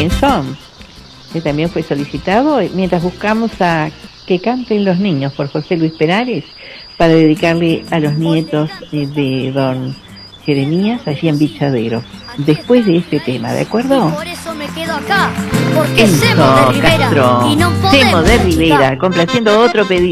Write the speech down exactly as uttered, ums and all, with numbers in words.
Robinson, que también fue solicitado, mientras buscamos a Que canten los niños por José Luis Perales, para dedicarle a los nietos de don Jeremías allí en Bichadero, después de este tema, ¿de acuerdo? Por eso me quedo acá, porque Enzo Semo de Rivera Castro, y no Semo podemos de achicar. Rivera, complaciendo otro pedido.